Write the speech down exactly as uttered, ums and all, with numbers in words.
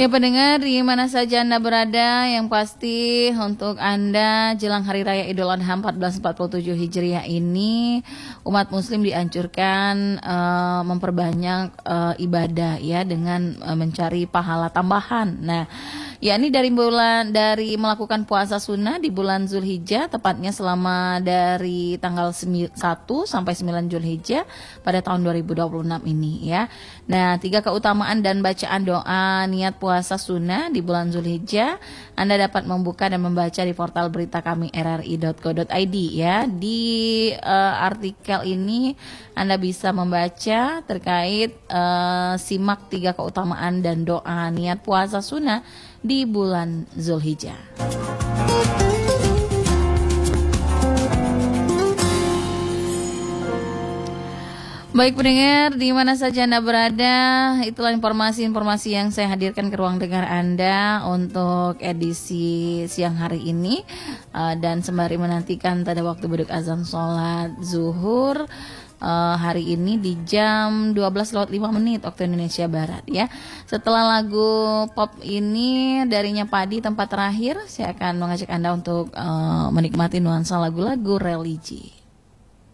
Ya pendengar, di mana saja Anda berada, yang pasti untuk Anda jelang Hari Raya Idul Adha seribu empat ratus empat puluh tujuh Hijriah ini, umat muslim dianjurkan uh, memperbanyak uh, ibadah ya dengan uh, mencari pahala tambahan. Nah, yakni dari bulan dari melakukan puasa sunnah di bulan Zulhijjah, tepatnya selama dari tanggal satu sampai sembilan Zulhijjah pada tahun dua ribu dua puluh enam ini ya. Nah, tiga keutamaan dan bacaan doa niat puasa sunnah di bulan Zulhijjah Anda dapat membuka dan membaca di portal berita kami r r i dot co dot i d ya. Di uh, artikel ini Anda bisa membaca terkait uh, simak tiga keutamaan dan doa niat puasa sunnah di bulan Zulhijjah. Baik pendengar, di mana saja Anda berada, itulah informasi-informasi yang saya hadirkan ke ruang dengar Anda untuk edisi siang hari ini. Uh, dan sembari menantikan pada waktu beduk azan sholat zuhur uh, hari ini di jam dua belas lewat lima menit waktu Indonesia Barat ya. Setelah lagu pop ini darinya Padi tempat terakhir, saya akan mengajak Anda untuk uh, menikmati nuansa lagu-lagu religi.